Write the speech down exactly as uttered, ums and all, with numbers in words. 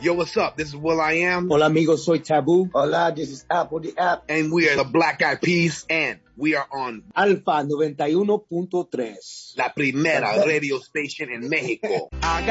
Yo, what's up? This is Will I Am. Hola amigos, soy Taboo. Hola, this is Apple the App. And we are the Black Eyed Peas. And we are on Alfa noventa y uno punto tres. La Primera Radio Station in Mexico.